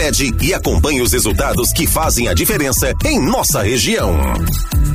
E acompanhe os resultados que fazem a diferença em nossa região.